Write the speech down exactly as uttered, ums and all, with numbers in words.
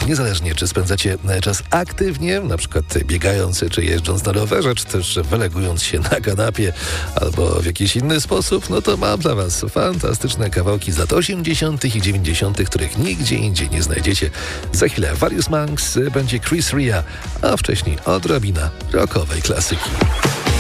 niezależnie czy spędzacie czas aktywnie, na przykład biegając czy jeżdżąc na rowerze, czy też wylegując się na kanapie albo w jakiś inny sposób, no to mam dla was fantastyczne kawałki z lat osiemdziesiątych i dziewięćdziesiątych, których nigdzie indziej nie znajdziecie. Za chwilę Various Monks, będzie Chris Ria, a wcześniej odrobina rockowej klasyki.